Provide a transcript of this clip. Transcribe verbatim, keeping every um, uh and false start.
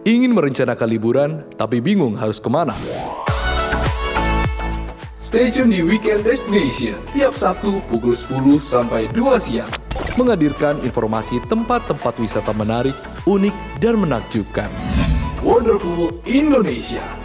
Ingin merencanakan liburan, tapi bingung harus kemana? Stay tune di Weekend Destination tiap Sabtu pukul sepuluh sampai dua siang. Menghadirkan informasi tempat-tempat wisata menarik, unik, dan menakjubkan. Wonderful Indonesia.